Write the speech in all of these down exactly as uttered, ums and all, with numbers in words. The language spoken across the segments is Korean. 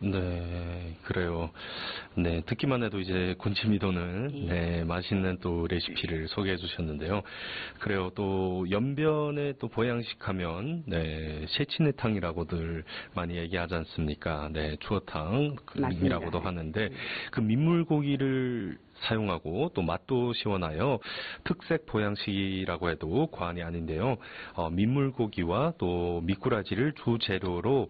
네, 그래요. 네, 듣기만 해도 이제 군침이 도는, 네, 맛있는 또 레시피를 소개해 주셨는데요. 그래요. 또, 연변에 또 보양식 하면, 네, 새치내탕이라고들 많이 얘기하지 않습니까? 네, 추어탕이라고도 하는데, 그 민물고기를 사용하고 또 맛도 시원하여 특색 보양식이라고 해도 과언이 아닌데요. 어, 민물고기와 또 미꾸라지를 주 재료로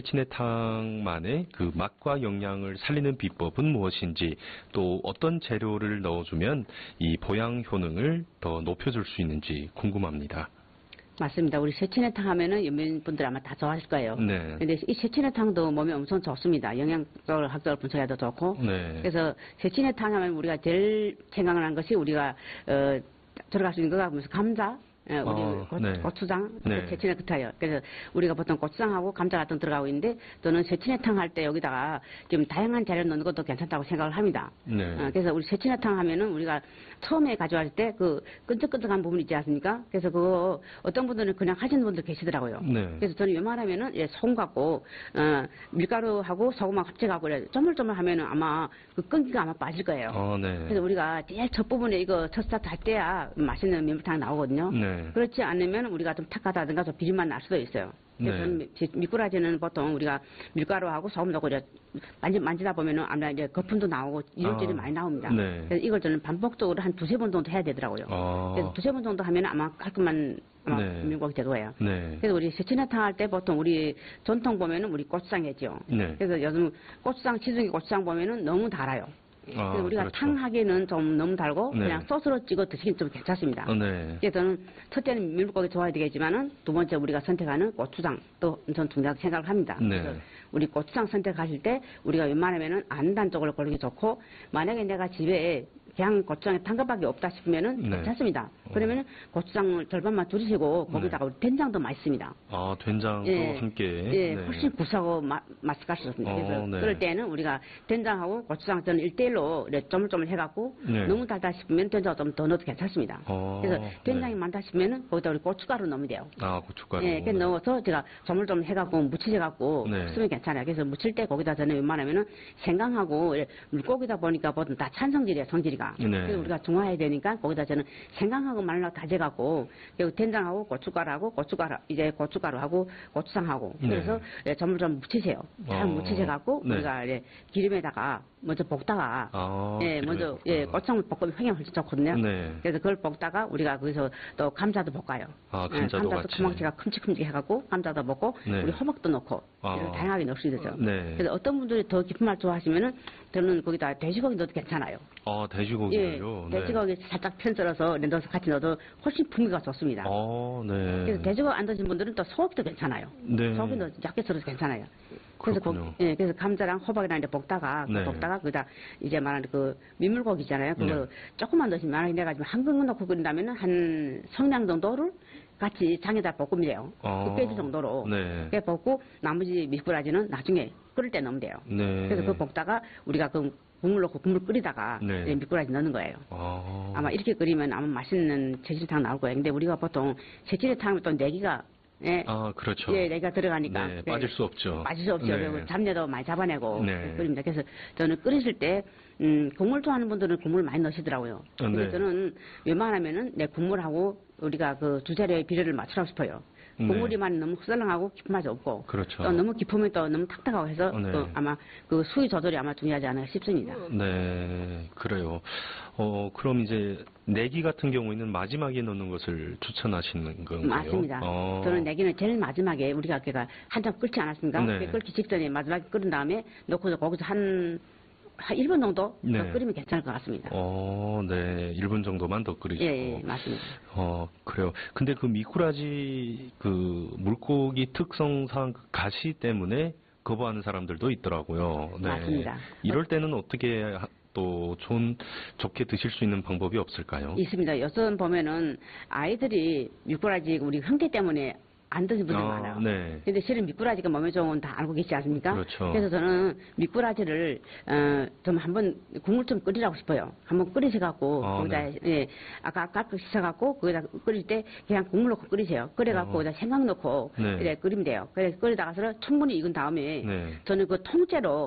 새치내탕만의 그 맛과 영양을 살리는 비법은 무엇인지, 또 어떤 재료를 넣어주면 이 보양 효능을 더 높여줄 수 있는지 궁금합니다. 맞습니다. 우리 새치내탕 하면은 연변분들 아마 다 좋아하실 거예요. 네. 근데 이 새치내탕도 몸에 엄청 좋습니다. 영양적으로 학적으로 분석해도 좋고. 네. 그래서 새치내탕 하면 우리가 제일 생각나는 것이 우리가 어 들어갈 수 있는 거가 무슨 감자, 예, 우리 어, 고, 네. 고추장, 네. 새치내 같아요. 그래서 우리가 보통 고추장하고 감자 같은 거 들어가고 있는데, 저는 새치내탕 할 때 여기다가 좀 다양한 재료 넣는 것도 괜찮다고 생각을 합니다. 네. 어, 그래서 우리 새치내탕 하면은 우리가 처음에 가져왔을 때 그 끈적끈적한 부분 있지 않습니까? 그래서 그거 어떤 분들은 그냥 하시는 분들 계시더라고요. 네. 그래서 저는 웬만하면은 예, 소금 갖고 어, 밀가루하고 소금하고 합쳐갖고 그래 쪼물쪼물 하면은 아마 그 끈기가 아마 빠질 거예요. 어, 네. 그래서 우리가 제일 첫 부분에 이거 첫 스타트 할 때야 맛있는 민물탕 나오거든요. 네. 그렇지 않으면 우리가 좀 탁하다든가 좀 비린맛 날 수도 있어요. 그래서 네. 저는 미- 미꾸라지는 보통 우리가 밀가루하고 소금 넣고 이제 만지, 만지다 보면은 아마 이제 거품도 나오고 이물질이 아, 많이 나옵니다. 네. 그래서 이걸 저는 반복적으로 한 두세 번 정도 해야 되더라고요. 아. 그래서 두세 번 정도 하면 아마 깔끔한 아마 네. 민물고기 될 거예요. 네. 그래서 우리 새치내탕 할 때 보통 우리 전통 보면은 우리 고추장 했죠. 네. 그래서 요즘 고추장, 시중에 고추장 보면은 너무 달아요. 아, 그래서 우리가 그렇죠. 탕 하기에는 좀 너무 달고 네. 그냥 소스로 찍어 드시긴 좀 괜찮습니다. 어, 네. 그래서 저는 첫째는 민물고기 좋아야 되겠지만은 두 번째 우리가 선택하는 고추장 또 전 중요하게 생각을 합니다. 네. 그래서 우리 고추장 선택하실 때 우리가 웬만하면은 안 단 쪽을 고르기 좋고, 만약에 내가 집에 그냥 고추장에 탄 것밖에 없다 싶으면은 네. 괜찮습니다. 그러면은 고추장을 절반만 줄이시고 거기다가 네. 우리 된장도 맛있습니다. 아, 된장도 예, 함께. 예, 네. 훨씬 구수하고 마, 맛이 갈수 있습니다. 어, 그래서 네. 그럴 때는 우리가 된장하고 고추장 저는 일대일로 쪼물쪼물 해갖고 네. 너무 달다 싶으면 된장 좀 더 넣어도 괜찮습니다. 어, 그래서 된장이 네. 많다 싶으면은 거기다 우리 고춧가루 넣으면 돼요. 아, 고춧가루. 예, 그 네. 넣어서 제가 조물조물 해갖고 무치셔갖고 네. 쓰면 괜찮아요. 그래서 무칠 때 거기다 저는 웬만하면은 생강하고 예, 물고기다 보니까 보통 다 찬성질이에요, 성질이가. 네. 그래서 우리가 중화해야 되니까 거기다 저는 생강하고 마늘하고 다져갖고 그리고 된장하고 고춧가루하고 고춧가루 이제 고춧가루하고 고추장하고 네. 그래서 예, 조물조물 무치세요. 잘 어, 무치셔갖고 네. 우리가 이제 기름에다가 먼저 볶다가 아, 예, 기름에 먼저 볶다가. 예, 고추장 볶으면 향이 훨씬 좋거든요. 네. 그래서 그걸 볶다가 우리가 거기서 또 감자도 볶아요. 아, 예, 감자도 감자도 같이. 토막지가 큼직큼직 해갖고 감자도 먹고 네. 우리 호박도 넣고 아. 이렇게 다양하게 넣을 수 있어요. 네. 그래서 어떤 분들이 더 깊은 맛 좋아하시면은 저는 거기다 돼지고기 넣어도 괜찮아요. 아, 예, 돼지고기를요? 네. 돼지고기 살짝 편썰어서 넣어서 같이 넣어도 훨씬 풍미가 좋습니다. 아, 네. 그래서 돼지고기 안 드신 분들은 또 소고기도 괜찮아요. 네. 소고기 넣어서 얇게 썰어도 괜찮아요. 그래서 거, 그렇군요. 예, 그래서 감자랑 호박이랑 이제 볶다가 그 네. 볶다가 그다 이제 말하는 그 민물고기 있잖아요. 그거 네. 조금만 넣으시면 만약에 내가 지금 한 그릇 넣고 끓인다면은 한 성냥 정도를 같이 장에다 볶으면 돼요. 아. 두 페이지 정도로. 네. 그래 볶고 나머지 미꾸라지는 나중에 끓일 때 넣으면 돼요. 네. 그래서 그 볶다가 우리가 그 국물 넣고 국물 끓이다가 네. 이제 미꾸라지 넣는 거예요. 아. 아마 이렇게 끓이면 아마 맛있는 새치탕 나올 거예요. 근데 우리가 보통 새치탕은 또 내기가 예, 아, 그렇죠. 예, 내가 들어가니까 네, 예, 빠질 수 없죠. 빠질 수 없죠. 네. 그리고 잡내도 많이 잡아내고 네. 끓입니다. 그래서 저는 끓이실 때 음, 국물 좋아하는 분들은 국물 많이 넣으시더라고요. 아, 근데 네. 저는 웬만하면은 내 국물하고 우리가 그 두 자리의 비례를 맞추고 싶어요. 네. 국물이만 너무 흡설렁하고 깊은 맛이 없고 그렇죠. 또 너무 깊으면 또 너무 탁탁하고 해서 네. 또 아마 그 수위 조절이 아마 중요하지 않을까 싶습니다. 네, 그래요. 어, 그럼 이제 내기 같은 경우에는 마지막에 넣는 것을 추천하시는 건가요? 맞습니다. 어. 저는 내기는 제일 마지막에 우리가 걔가 한참 끓지 않았습니까? 네. 끓기 직전에 마지막에 끓은 다음에 넣고서 거기서 한, 한 일 분 정도 네. 더 끓이면 괜찮을 것 같습니다. 어, 네. 일 분 정도만 더 끓이시고. 예, 예, 맞습니다. 어, 그래요. 근데 그 미꾸라지 그 물고기 특성상 그 가시 때문에 거부하는 사람들도 있더라고요. 네. 맞습니다. 이럴 때는 어떻게 하- 또 좋은, 좋게 드실 수 있는 방법이 없을까요? 있습니다. 요즘 보면은 아이들이 미꾸라지 우리 형태 때문에 안 드는 분들이 아, 많아요. 네. 근데 실은 미꾸라지가 몸에 좋은 건 다 알고 계시지 않습니까? 그렇죠. 그래서 저는 미꾸라지를 어, 좀 한번 국물 좀 끓이라고 싶어요. 한번 끓이셔갖고 아, 거기다 네. 예 아까 아까 씻어갖고 거기다 끓일 때 그냥 국물 넣고 끓이세요. 끓여갖고 어. 거기다 생강 넣고 네. 이래 끓이면 돼요. 그래 끓이다가서 충분히 익은 다음에 네. 저는 그 통째로